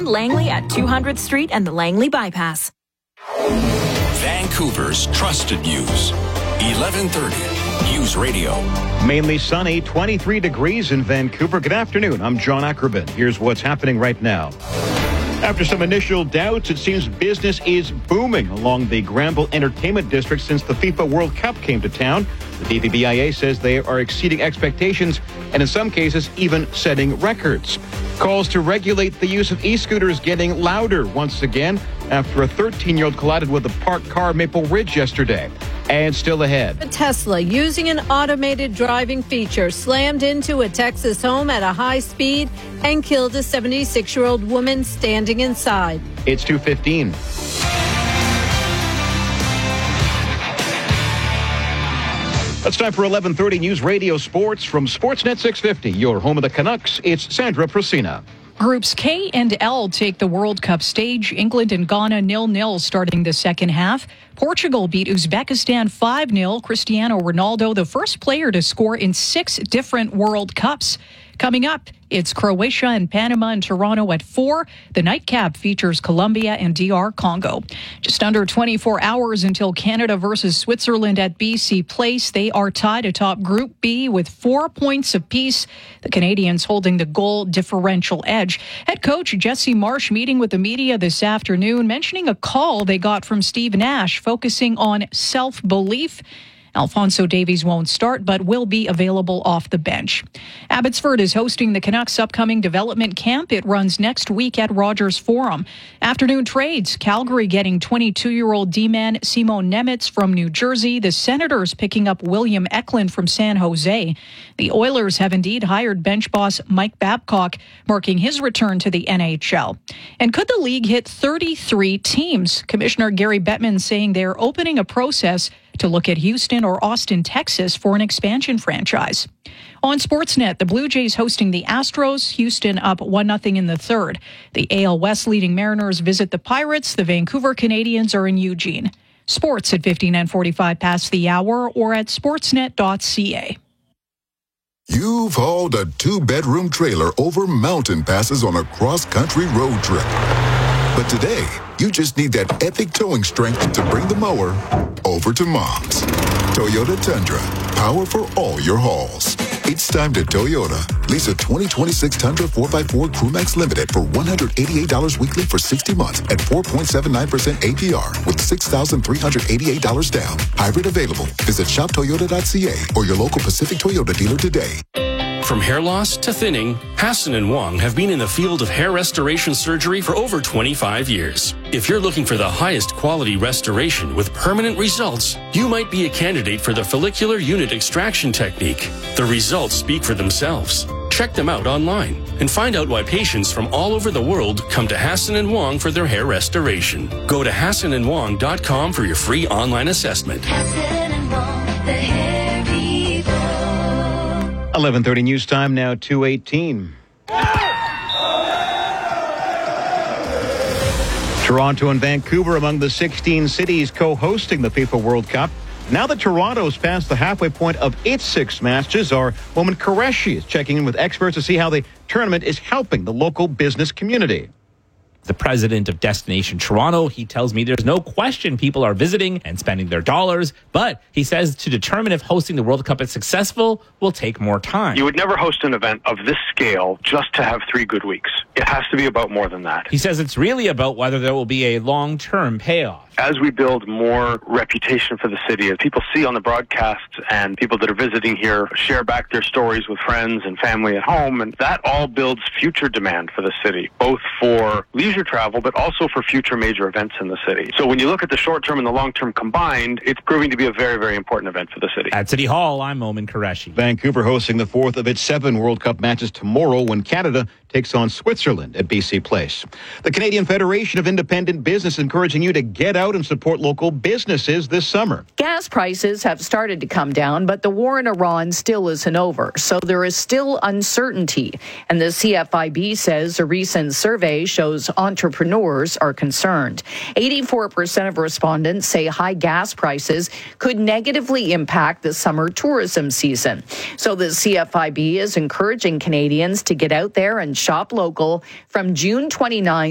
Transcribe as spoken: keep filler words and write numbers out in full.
and Langley at two hundredth Street and the Langley Bypass. Vancouver's trusted news. eleven thirty News Radio. Mainly sunny, twenty-three degrees in Vancouver. Good afternoon. I'm John Ackerman. Here's what's happening right now. After some initial doubts, it seems business is booming along the Granville Entertainment District since the FIFA World Cup came to town. The D P B I A says they are exceeding expectations and in some cases even setting records. Calls to regulate the use of e-scooters getting louder once again after a thirteen-year-old collided with a parked car at Maple Ridge yesterday. And still ahead. A Tesla, using an automated driving feature, slammed into a Texas home at a high speed and killed a seventy-six-year-old woman standing inside. It's two fifteen. It's time for eleven thirty News Radio Sports from Sportsnet six fifty. Your home of the Canucks. It's Sandra Procina. Groups K and L take the World Cup stage. England and Ghana nil nil starting the second half. Portugal beat Uzbekistan five nil. Cristiano Ronaldo, the first player to score in six different World Cups. Coming up, it's Croatia and Panama and Toronto at four. The nightcap features Colombia and D R Congo. Just under twenty-four hours until Canada versus Switzerland at B C Place. They are tied atop Group B with four points apiece. The Canadians holding the goal differential edge. Head coach Jesse Marsh meeting with the media this afternoon, mentioning a call they got from Steve Nash focusing on self-belief. Alphonso Davies won't start, but will be available off the bench. Abbotsford is hosting the Canucks' upcoming development camp. It runs next week at Rogers Forum. Afternoon trades, Calgary getting twenty-two-year-old D-man Simon Nemitz from New Jersey. The Senators picking up William Eklund from San Jose. The Oilers have indeed hired bench boss Mike Babcock, marking his return to the N H L. And could the league hit thirty-three teams? Commissioner Gary Bettman saying they're opening a process to look at Houston or Austin, Texas for an expansion franchise. On Sportsnet, the Blue Jays hosting the Astros, Houston up one nothing in the third. The A L West leading Mariners visit the Pirates. The Vancouver Canadians are in Eugene. Sports at fifteen and forty-five past the hour or at sportsnet dot c a. You've hauled a two-bedroom trailer over mountain passes on a cross-country road trip. But today, you just need that epic towing strength to bring the mower over to Mom's. Toyota Tundra, power for all your hauls. It's time to Toyota. Lease a twenty twenty-six Tundra four by four Crewmax Limited for one hundred eighty-eight dollars weekly for sixty months at four point seven nine percent A P R with six thousand three hundred eighty-eight dollars down. Hybrid available. Visit shop toyota dot c a or your local Pacific Toyota dealer today. From hair loss to thinning, Hassan and Wong have been in the field of hair restoration surgery for over twenty-five years. If you're looking for the highest quality restoration with permanent results, you might be a candidate for the follicular unit extraction technique. The results speak for themselves. Check them out online and find out why patients from all over the world come to Hassan and Wong for their hair restoration. Go to hassan and wong dot com for your free online assessment. Hassan and Wong, the hair people. eleven thirty news time now, two eighteen. Toronto and Vancouver among the sixteen cities co-hosting the FIFA World Cup. Now that Toronto's passed the halfway point of its six matches, our Momin Qureshi is checking in with experts to see how the tournament is helping the local business community. The president of Destination Toronto, he tells me there's no question people are visiting and spending their dollars, but he says to determine if hosting the World Cup is successful will take more time. You would never host an event of this scale just to have three good weeks. It has to be about more than that. He says it's really about whether there will be a long-term payoff. As we build more reputation for the city, as people see on the broadcasts and people that are visiting here share back their stories with friends and family at home, and that all builds future demand for the city, both for leisure travel, but also for future major events in the city. So when you look at the short term and the long term combined, it's proving to be a very, very important event for the city. At City Hall, I'm Momin Qureshi. Vancouver hosting the fourth of its seven World Cup matches tomorrow when Canada takes on Switzerland at B C Place. The Canadian Federation of Independent Business encouraging you to get out and support local businesses this summer. Gas prices have started to come down, but the war in Iran still isn't over, so there is still uncertainty. And the C F I B says a recent survey shows entrepreneurs are concerned. eighty-four percent of respondents say high gas prices could negatively impact the summer tourism season. So the C F I B is encouraging Canadians to get out there and shop local from June twenty-ninth